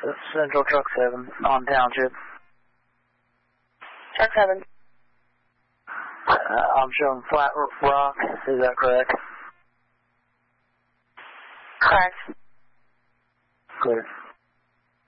Central Truck 7 on Township. Truck 7. I'm showing Flat Rock. Is that correct? Correct. Clear.